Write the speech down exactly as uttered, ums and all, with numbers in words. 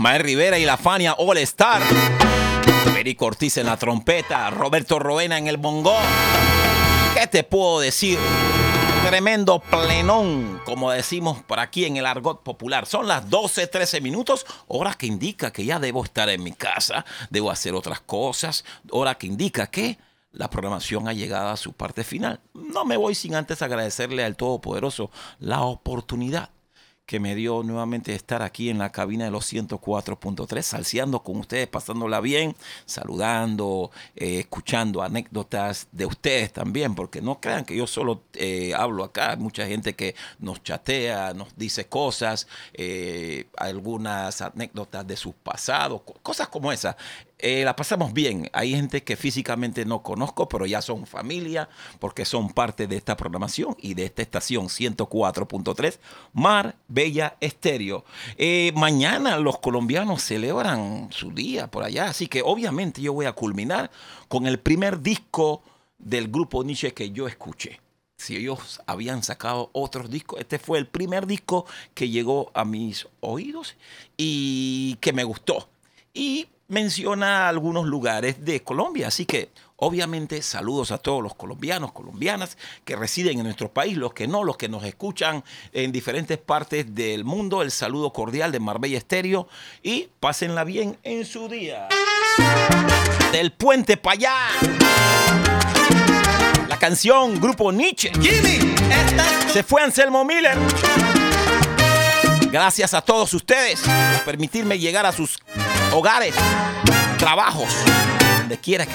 Ismael Rivera y la Fania All Star. Perico Ortiz en la trompeta. Roberto Roena en el bongo. ¿Qué te puedo decir? Tremendo plenón, como decimos por aquí en el argot popular. Son las doce, trece minutos, hora que indica que ya debo estar en mi casa, debo hacer otras cosas, hora que indica que la programación ha llegado a su parte final. No me voy sin antes agradecerle al Todopoderoso la oportunidad que me dio nuevamente de estar aquí en la cabina de los ciento cuatro punto tres, salseando con ustedes, pasándola bien, saludando, eh, escuchando anécdotas de ustedes también, porque no crean que yo solo eh, hablo acá. Hay mucha gente que nos chatea, nos dice cosas, eh, algunas anécdotas de sus pasados, cosas como esas. Eh, la pasamos bien. Hay gente que físicamente no conozco, pero ya son familia porque son parte de esta programación y de esta estación ciento cuatro punto tres, Mar Bella Estéreo. Eh, mañana los colombianos celebran su día por allá, así que obviamente yo voy a culminar con el primer disco del grupo Nietzsche que yo escuché. Si ellos habían sacado otros discos, este fue el primer disco que llegó a mis oídos y que me gustó. Y menciona algunos lugares de Colombia, así que obviamente saludos a todos los colombianos, colombianas que residen en nuestro país, los que no, los que nos escuchan en diferentes partes del mundo. El saludo cordial de Marbella Estéreo y pásenla bien en su día. Del puente para allá. La canción Grupo Nietzsche. Jimmy, se fue Anselmo Miller. Gracias a todos ustedes por permitirme llegar a sus hogares, trabajos, donde quiera que